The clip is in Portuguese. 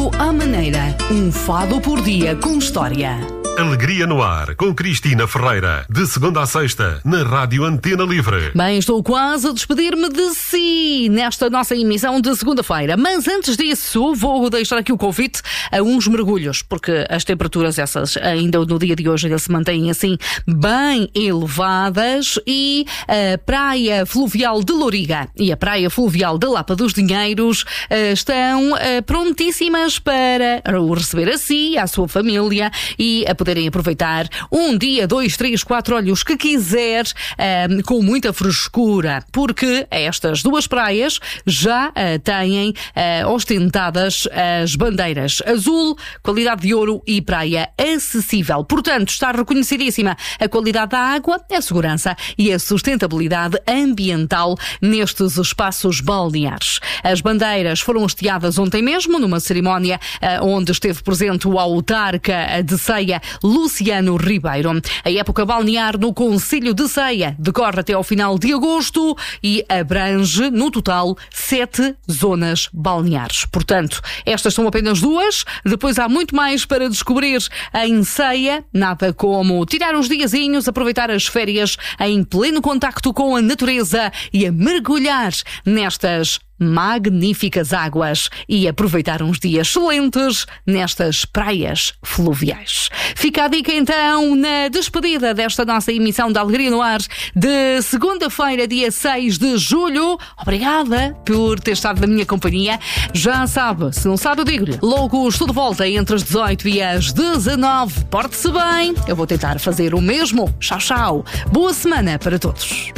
Fado à Maneira. Um fado por dia com história. Alegria no Ar, com Cristina Ferreira. De segunda a sexta, na Rádio Antena Livre. Bem, estou quase a despedir-me de si nesta nossa emissão de segunda-feira. Mas antes disso, vou deixar aqui o convite a uns mergulhos, porque as temperaturas essas ainda no dia de hoje ainda se mantêm assim bem elevadas, e a Praia Fluvial de Louriga e a Praia Fluvial da Lapa dos Dinheiros estão prontíssimas para o receber a si, à sua família, e a poderem aproveitar um dia, 2, 3, 4 olhos que quiser, com muita frescura, porque estas duas praias já têm ostentadas as bandeiras azul, qualidade de ouro e praia acessível. Portanto, está reconhecidíssima a qualidade da água, a segurança e a sustentabilidade ambiental nestes espaços balneares. As bandeiras foram hasteadas ontem mesmo, numa cerimónia onde esteve presente o autarca de Ceia, Luciano Ribeiro. A época balnear no concelho de Ceia decorre até ao final de agosto e abrange, no total, 7 zonas balneares. Portanto, estas são apenas 2, depois há muito mais para descobrir em Ceia, nada como tirar uns diazinhos, aproveitar as férias em pleno contacto com a natureza e a mergulhar nestas magníficas águas e aproveitar uns dias excelentes nestas praias fluviais. Fica a dica então na despedida desta nossa emissão da Alegria no Ar de segunda-feira, dia 6 de julho. Obrigada por ter estado na minha companhia. Já sabe, se não sabe eu digo-lhe, logo estou de volta entre as 18 e as 19. Porte-se bem, eu vou tentar fazer o mesmo. Tchau, tchau. Boa semana para todos.